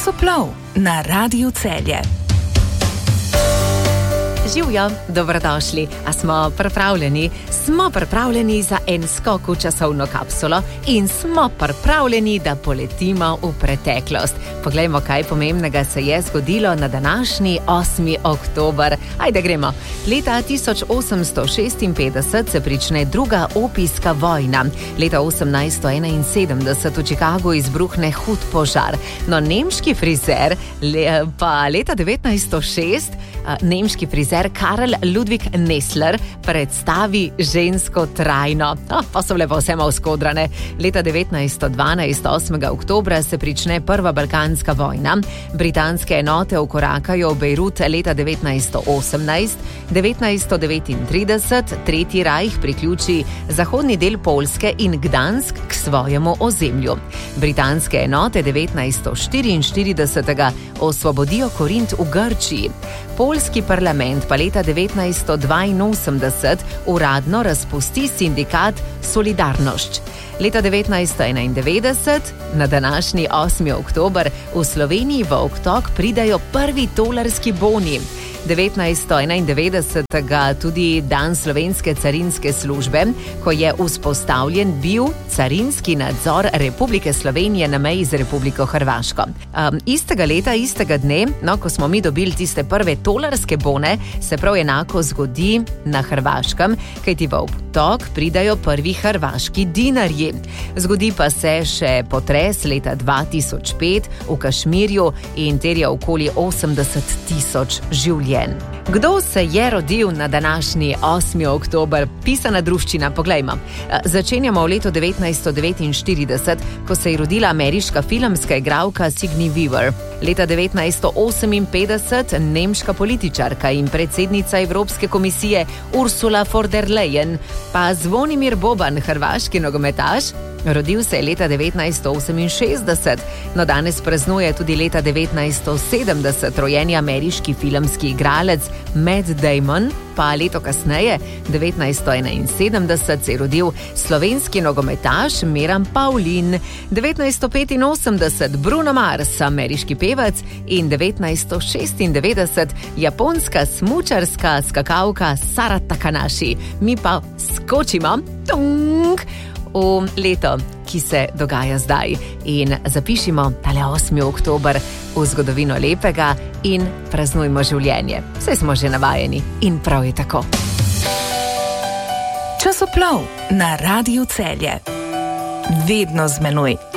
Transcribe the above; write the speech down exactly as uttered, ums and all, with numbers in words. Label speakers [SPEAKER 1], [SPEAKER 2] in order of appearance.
[SPEAKER 1] Časoplov na Radiu Celje.
[SPEAKER 2] Živjo, dobrodošli. A smo pripravljeni? Smo pripravljeni za en skok v časovno kapsulo in smo pripravljeni, da poletimo v preteklost. Poglejmo, kaj pomembnega se je zgodilo na današnji osmi oktober. Ajde, gremo. Leta tisoč osemsto šestinpetdeset se prične druga opijska vojna. Leta osemnajststo enainsedemdeset v Chicagu izbruhne hud požar. No, nemški frizer, le, pa leta devetnajststo šest, nemški frizer Karl Ludwig Nessler predstavi žensko trajno. Oh, pa so bile povsem ovskodrane. Leta devetnajststo dvanajst, osmega oktobra, se prične prva balkanska vojna. Britanske enote vkorakajo v Bejrut leta devetnajststo osemnajst. devetnajststo devetintrideset Tretji rajh priključi zahodni del Poljske in Gdansk k svojemu ozemlju. Britanske enote devetnajststo štiriinštirideset osvobodijo Korint v Grčiji. Poljski parlament pa leta devetnajststo dvainosemdeset uradno razpusti sindikat Solidarnosc. Leta devetnajststo enaindevetdeset, na današnji osmi oktober, v Sloveniji v obtok pridajo prvi tolarski boni. devetnajststo enaindevetdeset tudi dan slovenske carinske službe, ko je vzpostavljen bil carinski nadzor Republike Slovenije na meji z Republiko Hrvaško. Um, istega leta, istega dne, no, ko smo mi dobili tiste prve tolarske bone, se prav enako zgodi na Hrvaškem, kajti v obtok pridajo prvi hrvaški dinarji. Zgodi pa se še potres leta dva tisoč pet v Kašmirju in terja okoli osemdeset tisoč življenj. Kdo se je rodil na današnji osmi oktober? Pisana druščina, poglejmo. Začenjamo v letu devetnajststo devetinštirideset, ko se je rodila ameriška filmska igralka Sigourney Weaver. Leta devetnajststo oseminpetdeset nemška političarka in predsednica Evropske komisije Ursula von der Leyen, pa Zvonimir Boban, hrvaški nogometaš. Rodil se je leta devetnajststo oseminšestdeset, no danes praznuje tudi leta devetnajststo sedemdeset rojeni ameriški filmski igralec Matt Damon, pa leto kasneje, devetnajststo enainsedemdeset, se je rodil slovenski nogometaš Miran Pavlin. devetnajststo petinosemdeset Bruno Mars, ameriški pevec, in devetnajststo šestindevetdeset japonska smučarska skakalka Sara Takanashi. Mi pa skočimo tung, v leto, ki se dogaja zdaj, in zapišimo tale osmi oktober v zgodovino lepega in praznujmo življenje. Saj smo že navajeni in prav je tako.
[SPEAKER 1] Časoplov na Radiu Celje. Vedno z menoj.